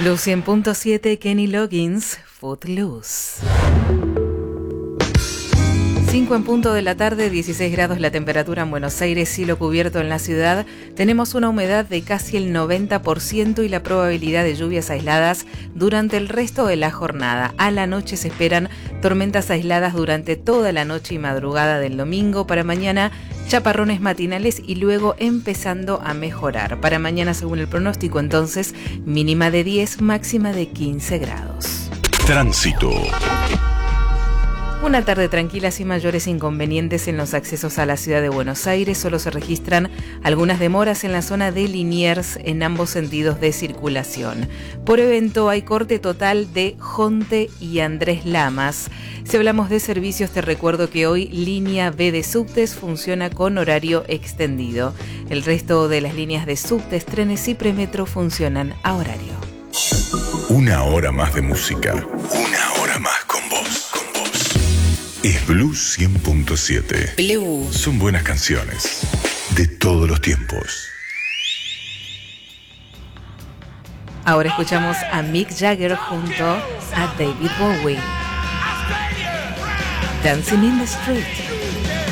Blue 100.7, Kenny Loggins, Footloose. 5 en punto de la tarde, 16 grados la temperatura en Buenos Aires, cielo cubierto en la ciudad. Tenemos una humedad de casi el 90% y la probabilidad de lluvias aisladas durante el resto de la jornada. A la noche se esperan tormentas aisladas durante toda la noche y madrugada del domingo. Para mañana, chaparrones matinales y luego empezando a mejorar. Para mañana, según el pronóstico, entonces, mínima de 10, máxima de 15 grados. Tránsito. Una tarde tranquila sin mayores inconvenientes en los accesos a la ciudad de Buenos Aires. Solo se registran algunas demoras en la zona de Liniers en ambos sentidos de circulación. Por evento hay corte total de Jonte y Andrés Lamas. Si hablamos de servicios, te recuerdo que hoy línea B de subtes funciona con horario extendido. El resto de las líneas de subtes, trenes y premetro funcionan a horario. Una hora más de música. Una hora más con vos. Es Blue 100.7. Blue. Son buenas canciones de todos los tiempos. Ahora escuchamos a Mick Jagger junto a David Bowie. Dancing in the Street.